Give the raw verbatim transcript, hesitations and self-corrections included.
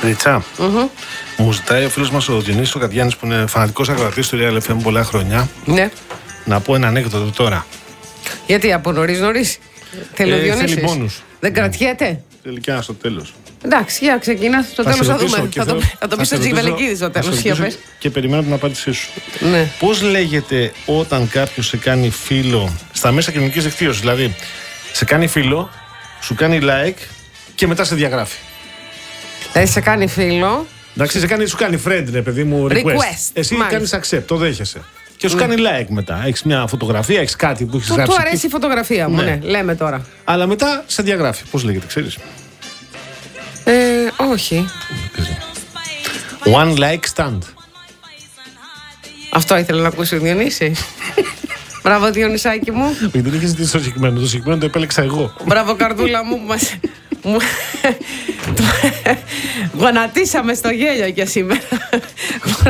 Ρίτσα, Mm-hmm. μου ζητάει ο φίλος μας ο Διονύσης ο Κατιάνης, που είναι φανατικός ακροατής του Real εφ εμ πολλά χρόνια, Ναι. να πω ένα ανέκδοτο τώρα. Γιατί από νωρίς νωρίς. Θέλει ο Ε, Διονύσης. θέλει πόνους. Δεν κρατιέται. Θέλει και ένα στο τέλος. Εντάξει, για ξεκινά. Στο Θα τέλος σε θα ρωτήσω δούμε. και Θα το, θέλω- θα το θα πει σε στο ρωτήσω- Τζιβελεκίδη στο θα τέλος. σε Για ρωτήσω πες. Και περιμένω την απάντησή σου. Ναι. Πώς λέγεται όταν κάποιος σε κάνει φίλο στα μέσα κοινωνικής δικτύωσης? Δηλαδή, σε κάνει φίλο, σου κάνει like και μετά σε διαγράφει. Δηλαδή σε κάνει φίλο. Εντάξει, σε κάνει, σου κάνει friend, ρε παιδί μου, request. Request, Εσύ μάλιστα. κάνεις accept, το δέχεσαι. Και σου κάνει like μετά. Έχεις μια φωτογραφία, έχεις κάτι που έχεις Του, γράψει. του αρέσει η φωτογραφία μου, Ναι. ναι. Λέμε τώρα. Αλλά μετά σε διαγράφει. Πώς λέγεται, ξέρεις? Ε, όχι. One like stand. Αυτό ήθελα να ακούσει ο Διονύση. Μπράβο, Διονυσάκη μου. Όχι, δεν είχε ζητήσει το συγκεκριμένο. Το συγκεκριμένο το επέλεξα εγώ. Μπράβο, καρδούλα μου που μας... μου- Γονατίσαμε στο γέλιο και σήμερα.